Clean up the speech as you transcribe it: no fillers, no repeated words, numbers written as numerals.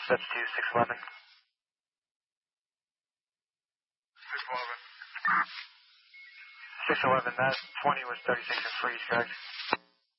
That's 2611. 611. 611, that 20 was 36 and freeze, correct?